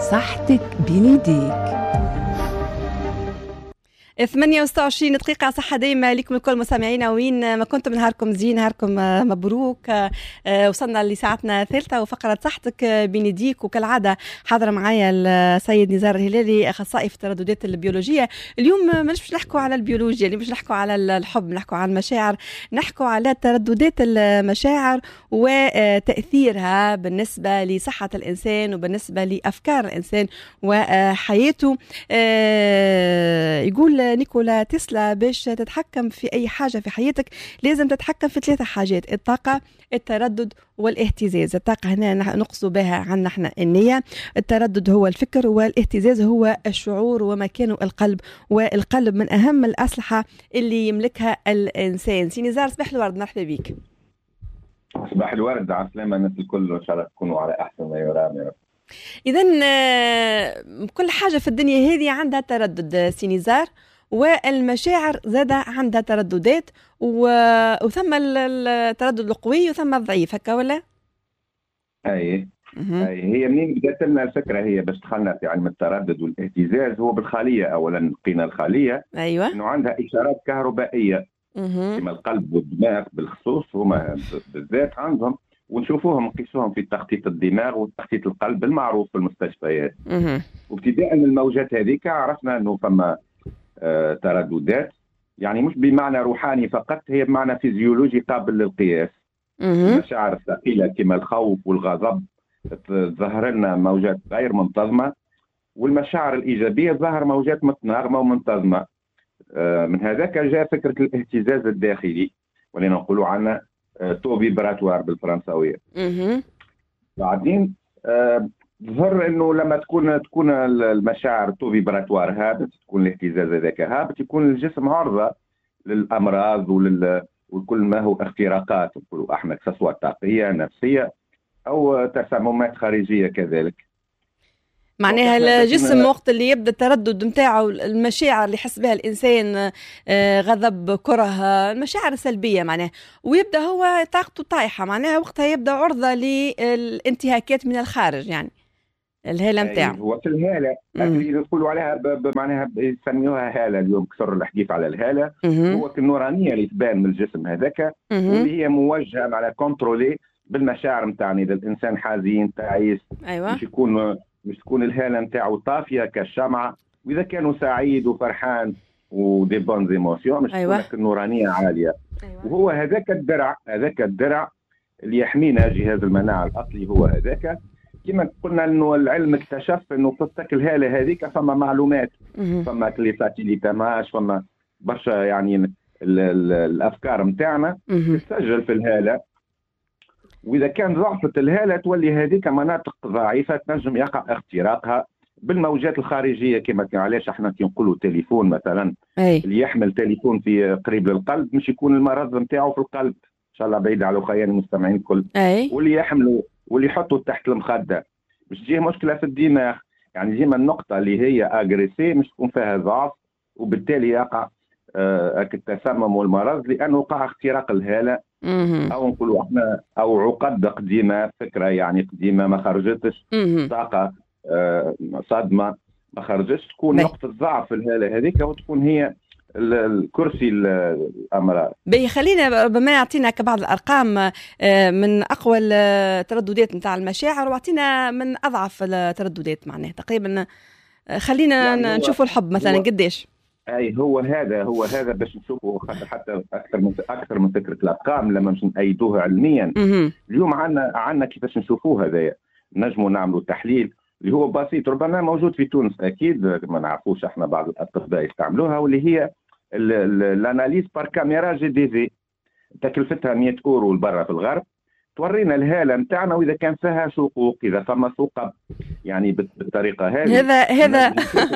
صحتك بين يديك. 28 دقيقة صحة دايما لكم الكل مستمعينا وين ما كنتم. نهاركم زين، نهاركم مبروك. وصلنا لساعتنا الثالثة وفقرة صحتك بين يديك، وكالعادة حاضر معايا السيد نزار الهلالي أخصائي في الترددات البيولوجية. اليوم مش نحكوا على البيولوجيا، اللي مش نحكوا على الحب، نحكوا على المشاعر، نحكوا على ترددات المشاعر وتأثيرها بالنسبة لصحة الإنسان وبالنسبة لأفكار الإنسان وحياته. يقول نيكولا تسلا باش تتحكم في أي حاجة في حياتك لازم تتحكم في 3 حاجات: الطاقة، التردد، والاهتزاز. الطاقة هنا نقصد بها عنا احنا النية، التردد هو الفكر، والاهتزاز هو الشعور ومكانه القلب، والقلب من أهم الأسلحة اللي يملكها الإنسان. سي نزار، صباح الورد، مرحبا بك. صباح الورد، على السلامة الناس الكل، إن شاء الله تكونوا على أحسن ما يرام يا رب. إذن كل حاجة في الدنيا هذه عندها تردد سي نزار، والمشاعر زادة عندها ترددات، وثم التردد القوي وثم الضعيف، هكا ولا؟ أي هي منين بدأت لنا الفكرة؟ هي باش دخلنا في علم التردد والاهتزاز هو بالخلية. أولا لقينا الخلية أيوة إنه عندها إشارات كهربائية كما القلب والدماغ بالخصوص، هما بالذات عندهم، ونشوفوهم نقيسوهم في تخطيط الدماغ وتخطيط القلب المعروف في المستشفيات. وابتداء من الموجات هذيك عرفنا انه فما ترددات، يعني مش بمعنى روحاني فقط، هي بمعنى فيزيولوجي قابل للقياس. المشاعر الثقيله كما الخوف والغضب تظهر لنا موجات غير منتظمه، والمشاعر الايجابيه ظهر موجات متناغمه ومنتظمه. من هذاك جاء فكره الاهتزاز الداخلي، ولينا نقولوا عنه تو فيبراتوار بالفرنساويه. بعدين ظهر انه لما تكون المشاعر تو فيبراتوار هابط، تكون الاهتزاز هذاك هابط، يكون الجسم عرضه للامراض وكل ما هو اختراقات نقولوا احنا، سواء طاقيه نفسيه او تسممات خارجيه كذلك. معناها الجسم وقت اللي يبدا التردد نتاعو، المشاعر اللي يحس بها الانسان، غضب، كره، المشاعر السلبيه معناها، ويبدا هو طاقته طايحه، معناها وقتها يبدا عرضه للانتهاكات من الخارج، يعني الهاله نتاعو. هو في الهاله اللي يقولوا عليها معناها يسميوها هاله اليوم، كثر الحديث على الهاله. هو النورانيه اللي تبان من الجسم هذاك، واللي هي موجهه على كنترولي بالمشاعر نتاعنا. اذا الانسان حزين تعيس، أيوة. مش تكون الهاله نتاعو طافيه كالشمعه، واذا كانوا سعيد وفرحان ودي بون ايموسيون مش أيوة. تكون النورانيه عاليه. أيوة. وهو هذاك الدرع اللي يحمينا، جهاز المناعه الاصلي هو هذاك. كما قلنا انه العلم اكتشف انه قصتك الهاله هذيك فما معلومات، فما كليساتيليتاماش، فما برشا يعني الافكار نتاعنا تسجل في الهاله. واذا كان ضعفت الهاله تولي هذيك مناطق ضعيفه تنجم يقع اختراقها بالموجات الخارجيه. كما علاش احنا كي نقولوا تليفون مثلا، اللي يحمل تليفون في قريب للقلب مش يكون المرض نتاعو في القلب، ان شاء الله بعيد على خيان المستمعين الكل. واللي يحملوا واللي يحطوا تحت المخده مش تجيه مشكله في الدماغ، يعني ديما النقطه اللي هي اغريسي مش تكون فيها ضعف، وبالتالي يقع التسمم والمرض، لانه وقع اختراق الهاله. او نقولوا احنا او عقد قديمه، فكره يعني قديمه ما خرجتش، طاقه صدمه ما خرجتش، تكون نقطه ضعف الهاله هذيك وتكون هي الكرسي الامراض. خلينا ربما يعطينا بعض الارقام من اقوى الترددات نتاع المشاعر، واعطينا من اضعف الترددات معناها تقريبا. خلينا يعني نشوفوا الحب مثلا قديش. هو هذا باش نشوفوا حتى اكثر من فكره الارقام لما مش نأيدوها علميا. اليوم عندنا كيفاش نشوفوه هذايا، نجموا نعملوا تحليل اللي هو بسيط، ربما موجود في تونس اكيد ما نعرفوش احنا، بعض الاطباء يستعملوها، واللي هي الاناليز بار كاميرا جي دي في، تكلفتها 100 اورو لبرا في الغرب، تورينا الهاله نتاعنا واذا كان فيها شقوق، اذا فما ثقب، يعني بالطريقه هذه. هذا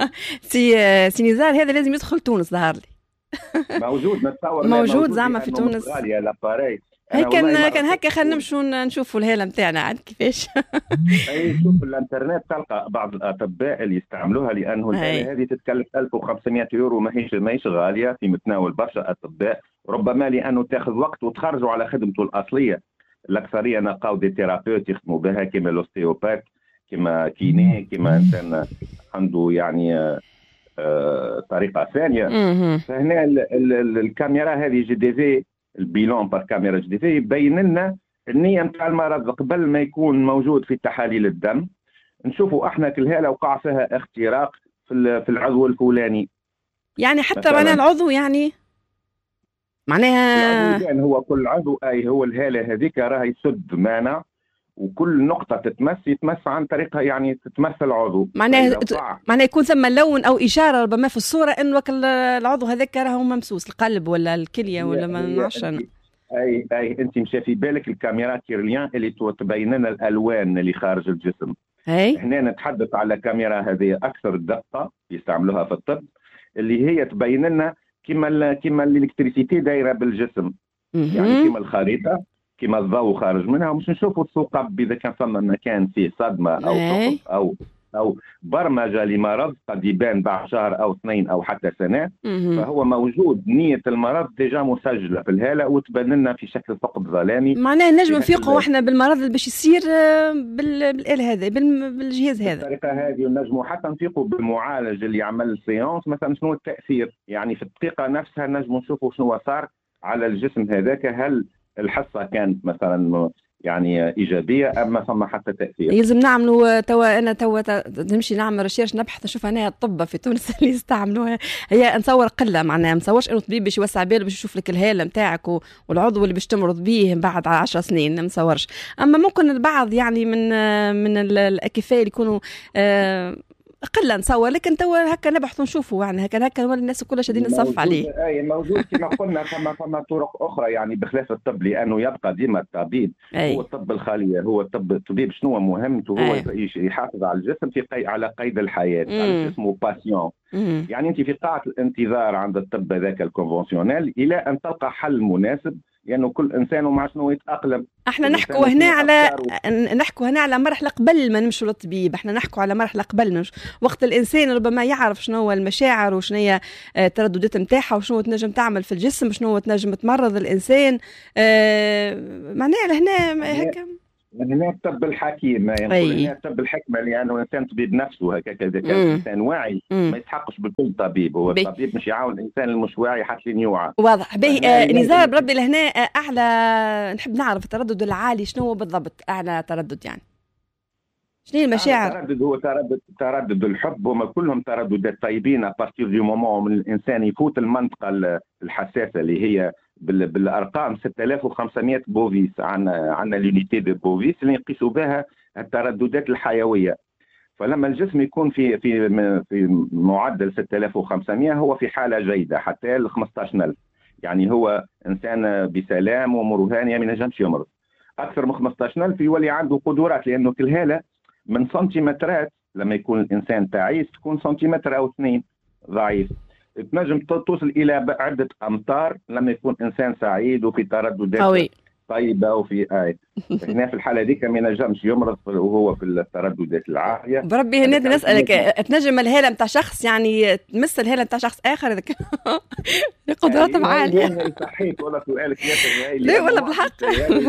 سي نزار، هذا لازم يدخل تونس ظهر لي. موجود نتصور موجود زعما في تونس. غاليه لاباري كان هكا خلينا نمشوا نشوفوا الهاله نتاعنا عند كيفاش. شوف الانترنت تلقى بعض الاطباء اللي يستعملوها، لانه الهاله هذه تتكلف 1500 يورو، ماهيش غاليه في متناول برشا اطباء، ربما لانه تاخذ وقت وتخرجوا على خدمته الاصليه. الاكثريه نلقاو دي ثيرابيوت يخدموا بها كيما الاوستيوبات، كما كيني، كما انسان عنده يعني طريقه ثانيه. فهنا الكاميرا هذه جي دي في، البيلون بار كاميرا جي دي في يبين لنا النيه نتاع المرض قبل ما يكون موجود في تحاليل الدم. نشوفوا احنا كلها لو وقع فيها اختراق في العضو الفلاني، يعني حتى معناها العضو، يعني معناها العضو يعني هو كل عضو، اي هو الهاله هذيك راه يسد مانع، وكل نقطه يتمس عن طريقها، يعني تتمس العضو. معناها يكون ثم لون او اشاره ربما في الصوره انه العضو هذاك راهو ممسوس، القلب ولا الكليه ولا ما نعرفش انا. اي انت مشى في بالك الكاميرا كيرليان اللي تبين لنا الالوان اللي خارج الجسم. هنا نتحدث على كاميرا هذه اكثر دقه يستعملوها في الطب، اللي هي تبين لنا كما الالكتريسيتي دايره بالجسم، يعني كما الخريطه، كما الضوء خارج منها، ومش نشوفوا الثقب اذا كان ثم مكان فيه صدمه او ثقب او برمجه لمرض قد يبان بعد شهر او 2 او حتى سنه. فهو موجود نيه المرض ديجا مسجله في الهاله وتبان لنا في شكل ثقب ظلامي. معناها نجم نفيقوا احنا بالمرض اللي باش يصير بالاله هذا، بالجهاز هذا. بالطريقه هذه ونجموا حتى نفيقوا بالمعالج اللي يعمل السيونس مثلا شنو التاثير، يعني في الدقيقه نفسها نجموا نشوفوا شنو صار على الجسم هذاك، هل الحصه كانت مثلا يعني ايجابيه اما ثم حتى تاثير. يلزم نعملوا انا نمشي نعمل ريشيرش، نبحث نشوف انا الطب في تونس اللي يستعملوها. هي نصور قله معناها، ما نصورش انه طبيب باش يوسع باله باش يشوف لك الهاله نتاعك والعضو اللي باش تمرض به بعد 10 سنين، ما نصورش. اما ممكن البعض يعني من الاكفاء اللي يكونوا قله نصور، لكن توا هكا نبحث ونشوفوا، يعني هكا هو الناس كلها شادين الصف عليه. اي موجود كما قلنا، ثم طرق اخرى يعني بخلاف الطب، لانه يبقى ديما الطبيب هو الطب الخليه، هو الطبيب شنو مهمته؟ هو يحافظ على الجسم على قيد الحياه، على اسمه باسيون. يعني انت في قاعه الانتظار عند الطب ذاك الكونفنسيونيل الى ان تلقى حل مناسب، لانه يعني كل انسان ومع شنو يتاقلم. احنا نحكوا هنا على مرحله قبل ما نمشوا للطبيب، احنا نحكوا على مرحله قبل وقت الانسان ربما يعرف شنو هو المشاعر وشنو هي الترددات نتاعها وشنو تنجم تعمل في الجسم، شنو تنجم تمرض الانسان. معناها لهنا هكا هنا الطب الحكيم، يعني هنا الطب الحكمه، لانه الانسان طبيب نفسه هكاك، اذا كان الانسان واعي ما يسحقش بالكل طبيب. هو الطبيب مش يعاون الانسان المش واعي حتى يوعى. واضح. نزار بربي لهنا اعلى، نحب نعرف التردد العالي شنو هو بالضبط، اعلى تردد يعني شنو المشاعر؟ التردد هو تردد الحب، وما كلهم ترددات طيبين. ابارتير دو مومون من الانسان يفوت المنطقه الحساسه اللي هي بالارقام 6500 بوفيس، عندنا لونيتي دو بوفيس اللي نقيسوا بها الترددات الحيويه. فلما الجسم يكون في معدل 6500 هو في حاله جيده حتى ل 15000، يعني هو انسان بسلام واموره هانيه ما ينجمش يمرض. اكثر من 15000 يولي عنده قدرات، لانه كل هاله من سنتيمترات لما يكون الانسان تعيس تكون سنتيمتر او 2 ضعيف، تنجم توصل الى عده امتار لما يكون انسان سعيد وفي ترددات طيبه وفي هنا في الحاله دي ما ينجمش يمرض وهو في الترددات العاليه. بربي هنا نسالك، تنجم الهاله نتاع شخص يعني تمس الهاله نتاع شخص اخر اذا قدراتهم عاليه؟ صحيح والله سؤالك لا والله بالحق.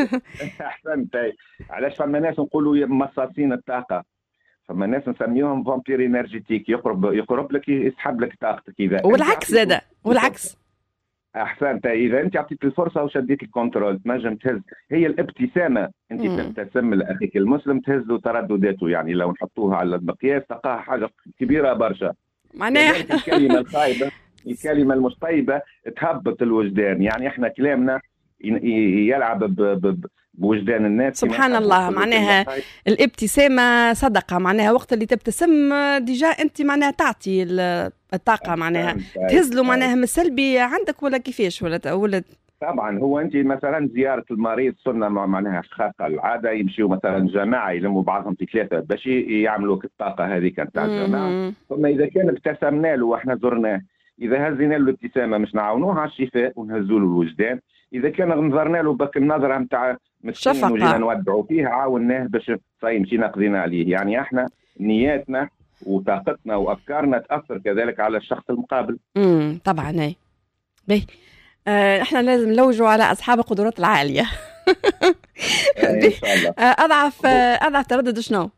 احسنت. علاش فما ناس نقولوا مصاصين الطاقه، فما ناس نسميهم فامبير انرجيتيك، يقرب لك يسحب لك طاقتك. اذا والعكس هذا والعكس. احسنت. اذا انت عطيت الفرصه وشديت الكنترول تنجم تهز. هي الابتسامه، انت تبتسم لاخيك المسلم تهز له تردداته، يعني لو نحطوها على المقياس تلقاها حاجه كبيره برشا. معناها الكلمه الخايبه، الكلمه المش طيبه تهبط الوجدان، يعني احنا كلامنا يلعب بوجدان الناس. سبحان الله. معناها الابتسامة صدقة، معناها وقت اللي تبتسم ديجا انت معناها تعطي الطاقة، معناها تهز له معناها من السلبي عندك ولا كيفاش ولا طبعا. هو انت مثلا زيارة المريض سنة معناها خاصة العادة، يمشيوا مثلا جماعة يلموا بعضهم في 3 باش يعملوا الطاقة هذه نتاع الجماعة. ثم اذا كان ابتسمنا له واحنا زرناه، اذا هزينا له الابتسامة مش نعاونوه على الشفاء ونهزوا له الوجدان. اذا كان نظرنا له بك النظره نتاع مسكين وجينا نودعوا فيه عاوناه باش مشينا قضينا عليه. يعني احنا نياتنا وطاقتنا وافكارنا تاثر كذلك على الشخص المقابل. طبعا. اي باهي. احنا لازم نلوجوا على اصحاب القدرات العاليه. ان شاء الله. اضعف تردد شنو؟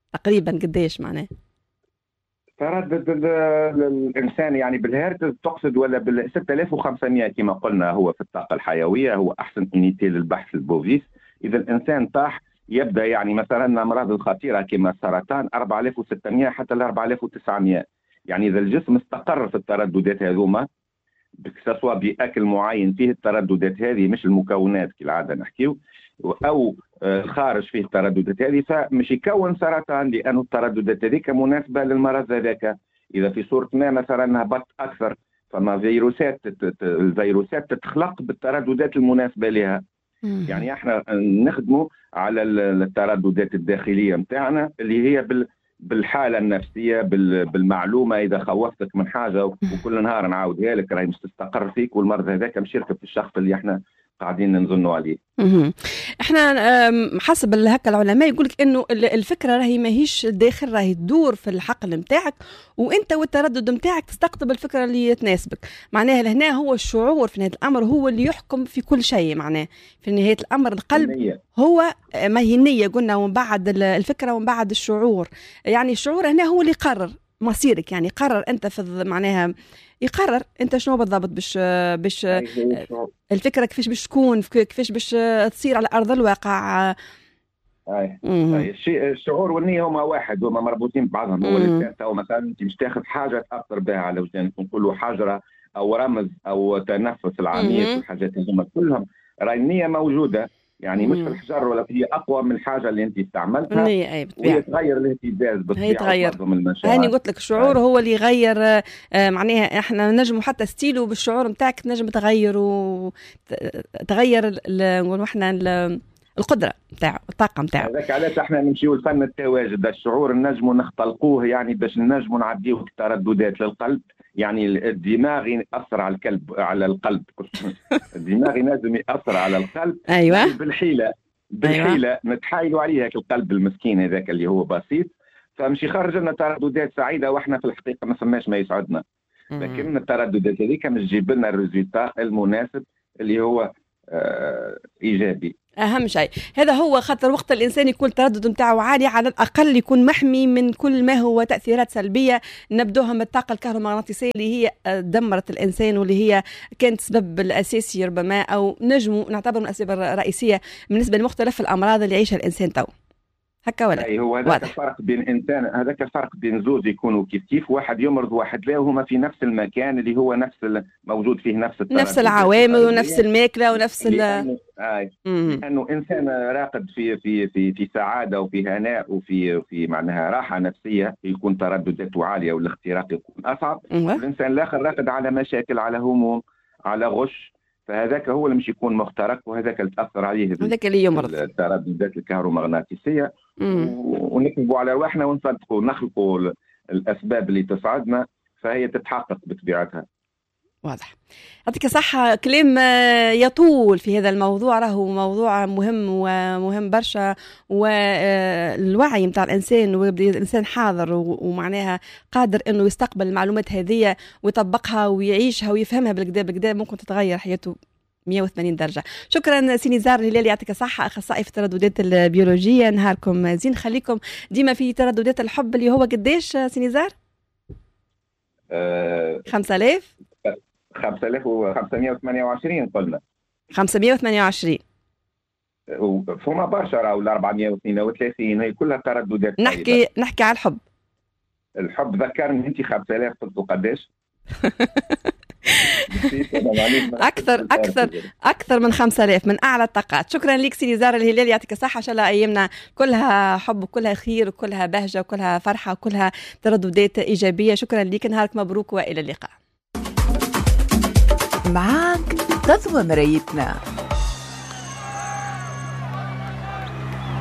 تقريبا قديش معناه؟ تردد الانسان يعني بالهرتز تقصد ولا بال 6500 كما قلنا هو في الطاقه الحيويه، هو احسن انيتي للبحث البوفيس. اذا الانسان طاح يبدا يعني مثلا الامراض الخطيره كما السرطان 4600 حتى ل 4900. يعني اذا الجسم استقر في الترددات هذوما سواء باكل معين فيه الترددات هذه مش المكونات كالعاده نحكيو، او الخارج فيه الترددات هذه، فمش يكون سرطان لانه الترددات هذيك مناسبه للمرض هذاك. اذا في صوره ما مثلا هبط اكثر فما فيروسات، الفيروسات تتخلق بالترددات المناسبه لها. يعني احنا نخدموا على الترددات الداخليه نتاعنا اللي هي بالحاله النفسيه، بالمعلومه. اذا خوفتك من حاجه وكل نهار نعاودها لك راهي مش تستقر فيك، والمرض هذاك مش يركب في الشخص اللي احنا قاعدين نظنوا عليه. احنا حسب هكا العلماء يقولك انه الفكره راهي ماهيش داخل، راهي تدور في الحقل نتاعك، وانت والتردد نتاعك تستقطب الفكره اللي تناسبك. معناها لهنا هو الشعور في نهايه الامر هو اللي يحكم في كل شيء. معناه في نهايه الامر القلب النية. هو ما هي النيه قلنا، ومن بعد الفكره ومن بعد الشعور. يعني الشعور هنا هو اللي يقرر مصيرك. يعني قرر انت في معناها يقرر انت شنو بالضبط باش الفكره كيفاش باش تكون، كيفاش باش تصير على ارض الواقع. الشعور والنيه هما واحد، هما مربوطين ببعضهم. هو الانسان تو مثلا انت مش تاخذ حاجه تاثر بها على وجدانك، نقولوا حجره او رمز او تنفس العميق والحاجات هذوما كلهم راهي النيه موجوده. يعني مش في الحجر ولا هي اقوى من الحاجه اللي انت استعملتها، وهي تغير الاهتزاز بالطبيعه. هاني قلت لك الشعور هو اللي يغير. معناها احنا نجموا حتى ستيلو بالشعور نتاعك نجم تغير نقولوا احنا القدره نتاعو، الطاقه نتاعو. هذاك علاش احنا نمشيو لفن التواجد. الشعور نجموا نختلقوه يعني باش نجموا نعديوه الترددات للقلب. يعني الدماغ يأثر على القلب الدماغ لازم يأثر على القلب. أيوة. يعني بالحيلة نتحايلوا عليه هيك القلب المسكين هذاك اللي هو بسيط، فمش يخرج لنا ترددات سعيدة واحنا في الحقيقة ما سماش ما يسعدنا. لكن الترددات هذيك مش تجيب لنا الريزلت المناسب اللي هو إيجابي. أهم شيء هذا هو، خاطر وقت الإنسان يكون التردد نتاعو عالي على الأقل يكون محمي من كل ما هو تأثيرات سلبية نبدوها من الطاقة الكهرومغناطيسية اللي هي دمرت الإنسان، واللي هي كانت سبب الأساسي ربما، أو نجموا نعتبر من الأسباب الرئيسية بالنسبة لمختلف الأمراض اللي يعيشها الإنسان تو. هكا ولا؟ أي هو هذاك الفرق بين إنسان، هذاك الفرق بين زوج يكونوا كيف واحد يمرض واحد لا، وهما في نفس المكان اللي هو موجود فيه نفس العوامل ونفس الماكلة ونفس لأنه إنسان راقد في سعادة وفي هناء وفي معناها راحة نفسية يكون تردداته عالية والاختراق يكون أصعب. الإنسان الآخر راقد على مشاكل، على هموم، على غش، فهذاك هو اللي مش يكون مخترق، وهذاك اللي تأثر عليه هذاك اللي يمرض الترددات الكهرومغناطيسية. ونكذبوا على رواحنا ونصدقوا نخلقوا الأسباب اللي تسعدنا، فهي تتحقق بطبيعتها. واضح. يعطيك الصحة. كلام يطول في هذا الموضوع، راهو موضوع مهم ومهم برشا، والوعي متاع الإنسان والإنسان حاضر ومعناها قادر إنه يستقبل المعلومات هذه ويطبقها ويعيشها ويفهمها بالكدا ممكن تتغير حياته 180 درجة. شكرا سي نزار الهلالي، يعطيك الصحة، أخصائي في الترددات البيولوجية. نهاركم زين، خليكم ديما في ترددات الحب اللي هو قديش سي نزار؟ 5000 5528 قلنا 528 فما برشا ولا 432 هي كلها ترددات. نحكي على الحب ذكرني انت 5000 قداش؟ أكثر من 5000 من أعلى الطاقات. شكرا لك سي نزار الهلالي، يعطيك الصحة. إن شاء الله أيامنا كلها حب وكلها خير وكلها بهجة وكلها فرحة وكلها ترددات إيجابية. شكرا لك، نهارك مبروك وإلى اللقاء. معاك تضوى مرايتنا.